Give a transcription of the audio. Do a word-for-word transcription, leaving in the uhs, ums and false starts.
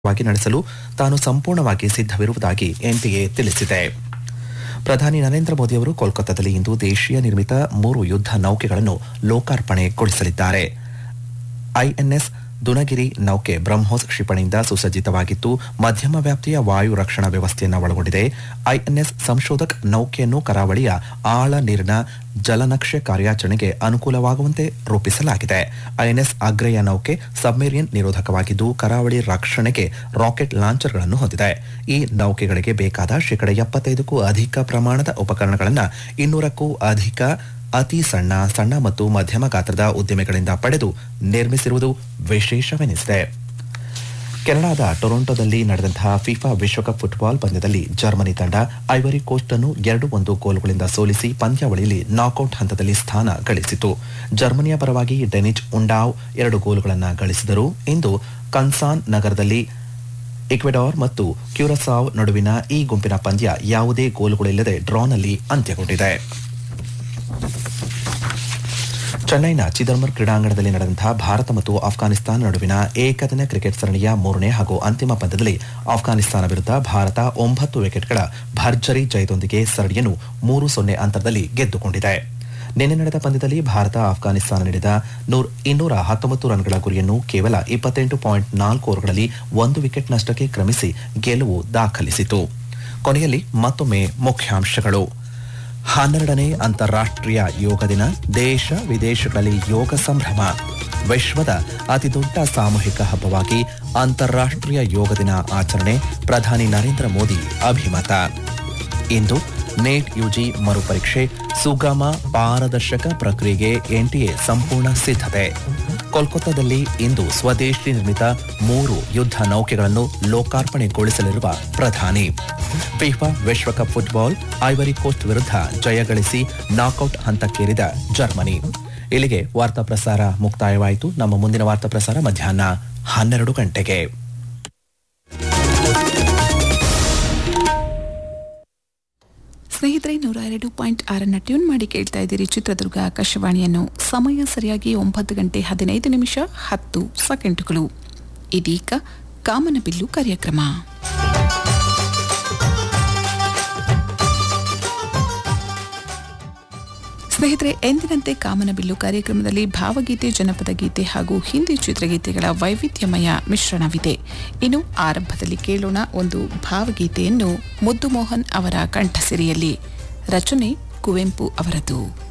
ವಾಗಿ ನಡೆಸಲು ತಾನು ಸಂಪೂರ್ಣವಾಗಿ ಸಿದ್ಧವಿರುವುದಾಗಿ ಎನ್ಟಿಎ ತಿಳಿಸಿದೆ. ಪ್ರಧಾನಿ ನರೇಂದ್ರ ಮೋದಿಯವರು ಕೋಲ್ಕತ್ತಾದಲ್ಲಿ ಇಂದು ದೇಶೀಯ ನಿರ್ಮಿತ ಮೂರು ಯುದ್ಧ ನೌಕೆಗಳನ್ನು ಲೋಕಾರ್ಪಣೆಗೊಳಿಸಲಿದ್ದಾರೆ. ಐಎನ್ಎಸ್ ದುನಗಿರಿ ನೌಕೆ ಬ್ರಹ್ಮೋಸ್ ಕ್ಷಿಪಣಿಯಿಂದ ಸುಸಜ್ಜಿತವಾಗಿದ್ದು ಮಧ್ಯಮ ವ್ಯಾಪ್ತಿಯ ವಾಯು ರಕ್ಷಣಾ ವ್ಯವಸ್ಥೆಯನ್ನು ಒಳಗೊಂಡಿದೆ. ಐಎನ್ಎಸ್ ಸಂಶೋಧಕ್ ನೌಕೆಯನ್ನು ಕರಾವಳಿಯ ಆಳ ನೀರಿನ ಜಲನಕ್ಷೆ ಕಾರ್ಯಾಚರಣೆಗೆ ಅನುಕೂಲವಾಗುವಂತೆ ರೂಪಿಸಲಾಗಿದೆ. ಐಎನ್ಎಸ್ ಅಗ್ರೇಯ ನೌಕೆ ಸಬ್ಮೆರಿನ್ ನಿರೋಧಕವಾಗಿದ್ದು ಕರಾವಳಿ ರಕ್ಷಣೆಗೆ ರಾಕೆಟ್ ಲಾಂಚರ್ಗಳನ್ನು ಹೊಂದಿದೆ. ಈ ನೌಕೆಗಳಿಗೆ ಬೇಕಾದ ಶೇಕಡ ಎಪ್ಪತ್ತೈದಕ್ಕೂ ಅಧಿಕ ಪ್ರಮಾಣದ ಉಪಕರಣಗಳನ್ನು ಇನ್ನೂರಕ್ಕೂ ಅಧಿಕ ಅತಿ ಸಣ್ಣ ಸಣ್ಣ ಮತ್ತು ಮಧ್ಯಮ ಗಾತ್ರದ ಉದ್ದಿಮೆಗಳಿಂದ ಪಡೆದು ನಿರ್ಮಿಸಿರುವುದು ವಿಶೇಷವೆನಿಸಿದೆ. ಕೆನಡಾದ ಟೊರೊಂಟೊದಲ್ಲಿ ನಡೆದಂತಹ ಫಿಫಾ ವಿಶ್ವಕಪ್ ಫುಟ್ಬಾಲ್ ಪಂದ್ಯದಲ್ಲಿ ಜರ್ಮನಿ ತಂಡ ಐವರಿ ಕೋಸ್ಟ್ ಅನ್ನು ಎರಡು ಒಂದು ಗೋಲುಗಳಿಂದ ಸೋಲಿಸಿ ಪಂದ್ಯಾವಳಿಯಲ್ಲಿ ನಾಕೌಟ್ ಹಂತದಲ್ಲಿ ಸ್ಥಾನ ಗಳಿಸಿತು. ಜರ್ಮನಿಯ ಪರವಾಗಿ ಡೆನಿಚ್ ಉಂಡಾವ್ ಎರಡು ಗೋಲುಗಳನ್ನು ಗಳಿಸಿದರು. ಇಂದು ಕನ್ಸಾನ್ ನಗರದಲ್ಲಿ ಈಕ್ವೆಡಾರ್ ಮತ್ತು ಕ್ಯೂರಸಾವ್ ನಡುವಿನ ಈ ಗುಂಪಿನ ಪಂದ್ಯ ಯಾವುದೇ ಗೋಲುಗಳಿಲ್ಲದೆ ಡ್ರಾನಲ್ಲಿ ಅಂತ್ಯಗೊಂಡಿದೆ. ಚೆನ್ನೈನ ಚಿದಂಬರಂ ಕ್ರೀಡಾಂಗಣದಲ್ಲಿ ನಡೆದಂತಹ ಭಾರತ ಮತ್ತು ಆಫ್ಘಾನಿಸ್ತಾನ ನಡುವಿನ ಏಕದಿನ ಕ್ರಿಕೆಟ್ ಸರಣಿಯ ಮೂರನೇ ಹಾಗೂ ಅಂತಿಮ ಪಂದ್ಯದಲ್ಲಿ ಆಫ್ಘಾನಿಸ್ತಾನ ವಿರುದ್ಧ ಭಾರತ ಒಂಬತ್ತು ವಿಕೆಟ್ಗಳ ಭರ್ಜರಿ ಜಯದೊಂದಿಗೆ ಸರಣಿಯನ್ನು ಮೂರು ಸೊನ್ನೆ ಅಂತರದಲ್ಲಿ ಗೆದ್ದುಕೊಂಡಿದೆ. ನಿನ್ನೆ ನಡೆದ ಪಂದ್ಯದಲ್ಲಿ ಭಾರತ ಆಫ್ಘಾನಿಸ್ತಾನ ನೀಡಿದ ಇನ್ನೂರ ಹತ್ತೊಂಬತ್ತು ರನ್ಗಳ ಗುರಿಯನ್ನು ಕೇವಲ ಇಪ್ಪತ್ತೆಂಟು ಪಾಯಿಂಟ್ ನಾಲ್ಕು ಓವರ್ಗಳಲ್ಲಿ ಒಂದು ವಿಕೆಟ್ ನಷ್ಟಕ್ಕೆ ಕ್ರಮಿಸಿ ಗೆಲುವು ದಾಖಲಿಸಿತು. ಕೊನೆಯಲ್ಲಿ ಮತ್ತೊಮ್ಮೆ ಮುಖ್ಯಾಂಶಗಳು. ಹನ್ನೆರಡನೇ ಅಂತಾರಾಷ್ಟ್ರೀಯ ಯೋಗ ದಿನ, ದೇಶ ವಿದೇಶಗಳಲ್ಲಿ ಯೋಗ ಸಂಭ್ರಮ. ವಿಶ್ವದ ಅತಿದೊಡ್ಡ ಸಾಮೂಹಿಕ ಹಬ್ಬವಾಗಿ ಅಂತಾರಾಷ್ಟ್ರೀಯ ಯೋಗ ದಿನ ಆಚರಣೆ, ಪ್ರಧಾನಿ ನರೇಂದ್ರ ಮೋದಿ ಅಭಿಮತ. ಇಂದು ನೀಟ್ ಯುಜಿ ಮರುಪರೀಕ್ಷೆ, ಸುಗಮ ಪಾರದರ್ಶಕ ಪ್ರಕ್ರಿಯೆಗೆ ಎನ್ಟಿಎ ಸಂಪೂರ್ಣ ಸಿದ್ಧತೆ. ಕೋಲ್ಕತ್ತಾದಲ್ಲಿ ಇಂದು ಸ್ವದೇಶಿ ನಿರ್ಮಿತ ಮೂರು ಯುದ್ಧ ನೌಕೆಗಳನ್ನು ಲೋಕಾರ್ಪಣೆಗೊಳಿಸಲಿರುವ ಪ್ರಧಾನಿ. ಫಿಫಾ ವಿಶ್ವಕಪ್ ಫುಟ್ಬಾಲ್, ಐವರಿ ಕೋಸ್ಟ್ ವಿರುದ್ಧ ಜಯಗಳಿಸಿ ನಾಕೌಟ್ ಹಂತಕ್ಕೇರಿದ ಜರ್ಮನಿ. ಇಲ್ಲಿಗೆ ವಾರ್ತಾ ಪ್ರಸಾರ ಮುಕ್ತಾಯವಾಯಿತು. ನಮ್ಮ ಮುಂದಿನ ವಾರ್ತಾ ಪ್ರಸಾರ ಮಧ್ಯಾಹ್ನ ಹನ್ನೆರಡು ಗಂಟೆಗೆ. ಸ್ನೇಹಿತರೆ, ನೂರ ಎರಡು ಪಾಯಿಂಟ್ ಆರನ್ನ ಟ್ಯೂನ್ ಮಾಡಿ ಕೇಳ್ತಾ ಇದ್ದೀರಿ ಚಿತ್ರದುರ್ಗ ಆಕಾಶವಾಣಿಯನ್ನು. ಸಮಯ ಸರಿಯಾಗಿ ಒಂಬತ್ತು ಗಂಟೆ ಹದಿನೈದು ನಿಮಿಷ ಹತ್ತು ಸೆಕೆಂಡುಗಳು. ಇದೀಗ ಕಾಮನಬಿಲ್ಲು ಕಾರ್ಯಕ್ರಮ. ಸ್ನೇಹಿತರೆ, ಎಂದಿನಂತೆ ಕಾಮನಬಿಲ್ಲು ಕಾರ್ಯಕ್ರಮದಲ್ಲಿ ಭಾವಗೀತೆ, ಜನಪದ ಗೀತೆ ಹಾಗೂ ಹಿಂದಿ ಚಿತ್ರಗೀತೆಗಳ ವೈವಿಧ್ಯಮಯ ಮಿಶ್ರಣವಿದೆ. ಇನ್ನು ಆರಂಭದಲ್ಲಿ ಕೇಳೋಣ ಒಂದು ಭಾವಗೀತೆಯನ್ನು ಮುದ್ದು ಮೋಹನ್ ಅವರ ಕಂಠಸಿರಿಯಲ್ಲಿ. ರಚನೆ ಕುವೆಂಪು ಅವರದು.